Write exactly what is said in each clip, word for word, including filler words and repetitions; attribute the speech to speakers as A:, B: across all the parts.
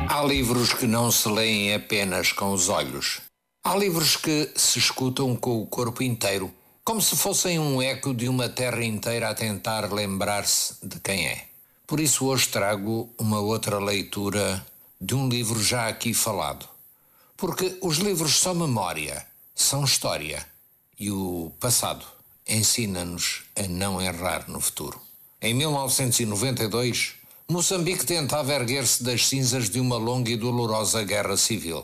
A: Há livros que não se leem apenas com os olhos. Há livros que se escutam com o corpo inteiro, como se fossem um eco de uma terra inteira a tentar lembrar-se de quem é. Por isso hoje trago uma outra leitura de um livro já aqui falado. Porque os livros são memória, são história, e o passado ensina-nos a não errar no futuro. Em mil novecentos e noventa e dois, Moçambique tentava erguer-se das cinzas de uma longa e dolorosa guerra civil.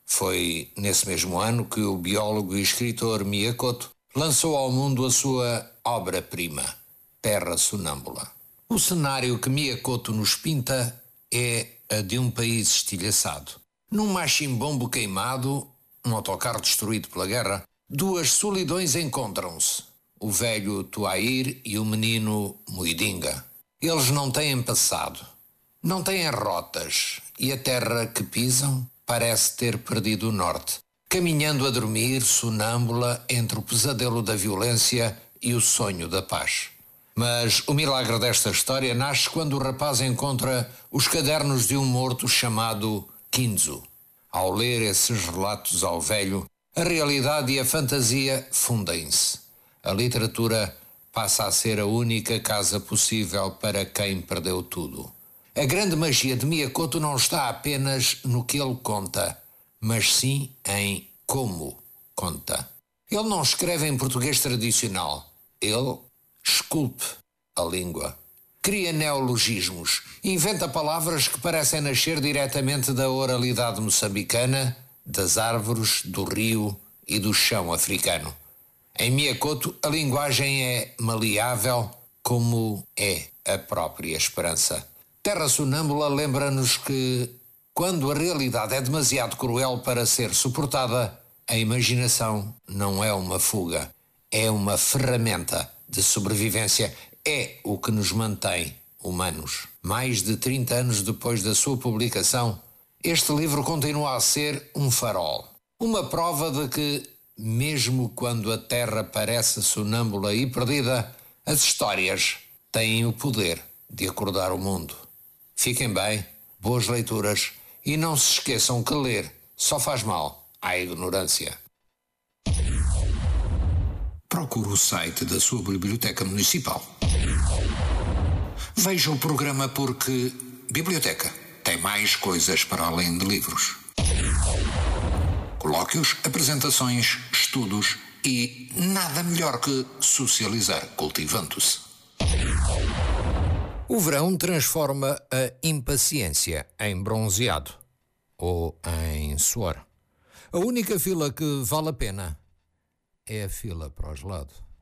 A: Foi nesse mesmo ano que o biólogo e escritor Mia Couto lançou ao mundo a sua obra-prima, Terra Sonâmbula. O cenário que Mia Couto nos pinta é a de um país estilhaçado. Num machimbombo queimado, um autocarro destruído pela guerra, duas solidões encontram-se, o velho Tuair e o menino Muidinga. Eles não têm passado, não têm rotas, e a terra que pisam parece ter perdido o norte, caminhando a dormir sonâmbula entre o pesadelo da violência e o sonho da paz. Mas o milagre desta história nasce quando o rapaz encontra os cadernos de um morto chamado Kinzo. Ao ler esses relatos ao velho, a realidade e a fantasia fundem-se. A literatura passa a ser a única casa possível para quem perdeu tudo. A grande magia de Mia Couto não está apenas no que ele conta, mas sim em como conta. Ele não escreve em português tradicional. Ele esculpe a língua. Cria neologismos. Inventa palavras que parecem nascer diretamente da oralidade moçambicana, das árvores, do rio e do chão africano. Em Mia Couto, a linguagem é maleável como é a própria esperança. Terra Sonâmbula lembra-nos que, quando a realidade é demasiado cruel para ser suportada, a imaginação não é uma fuga, é uma ferramenta de sobrevivência, é o que nos mantém humanos. Mais de trinta anos depois da sua publicação, este livro continua a ser um farol, uma prova de que, mesmo quando a terra parece sonâmbula e perdida, as histórias têm o poder de acordar o mundo. Fiquem bem, boas leituras e não se esqueçam que ler só faz mal à ignorância.
B: Procure o site da sua biblioteca municipal. Veja o programa porque biblioteca tem mais coisas para além de livros. Colóquios, apresentações, estudos e nada melhor que socializar cultivando-se.
A: O verão transforma a impaciência em bronzeado ou em suor. A única fila que vale a pena é a fila para o gelado.